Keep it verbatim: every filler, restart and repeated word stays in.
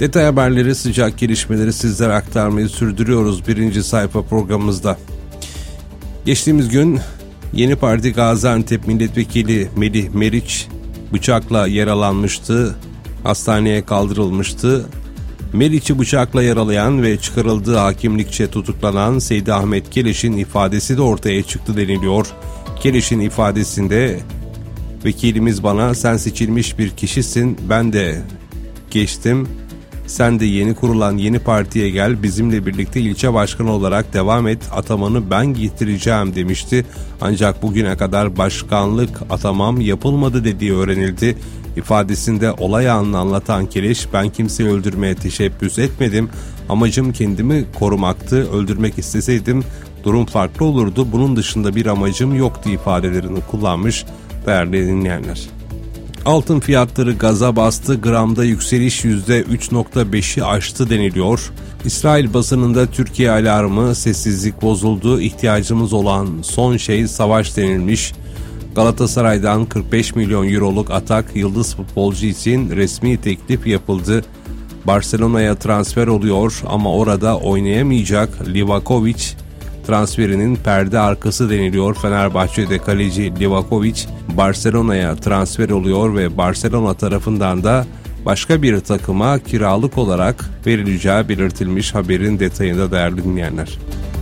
Detay haberleri, sıcak gelişmeleri sizlere aktarmayı sürdürüyoruz birinci sayfa programımızda. Geçtiğimiz gün Yeni Parti Gaziantep Milletvekili Melih Meriç bıçakla yaralanmıştı, hastaneye kaldırılmıştı. Meriç'i bıçakla yaralayan ve çıkarıldığı hakimlikçe tutuklanan Seydi Ahmet Keleş'in ifadesi de ortaya çıktı deniliyor. Keleş'in ifadesinde vekilimiz bana sen seçilmiş bir kişisin, ben de geçtim, sen de yeni kurulan yeni partiye gel, bizimle birlikte ilçe başkanı olarak devam et, atamanı ben getireceğim demişti. Ancak bugüne kadar başkanlık atamam yapılmadı dediği öğrenildi. İfadesinde olay anını anlatan Keleş, ben kimseyi öldürmeye teşebbüs etmedim, amacım kendimi korumaktı, öldürmek isteseydim durum farklı olurdu, bunun dışında bir amacım yoktu ifadelerini kullanmış değerli dinleyenler. Altın fiyatları gaza bastı, gramda yükseliş yüzde üç virgül beşi aştı deniliyor. İsrail basınında Türkiye alarmı, sessizlik bozuldu, ihtiyacımız olan son şey savaş denilmiş. Galatasaray'dan kırk beş milyon euroluk atak yıldız futbolcu için resmi teklif yapıldı. Barcelona'ya transfer oluyor ama orada oynayamayacak. Livakovic transferinin perde arkası deniliyor. Fenerbahçe'de kaleci Livakovic Barcelona'ya transfer oluyor ve Barcelona tarafından da başka bir takıma kiralık olarak verileceği belirtilmiş haberin detayında değerli dinleyenler.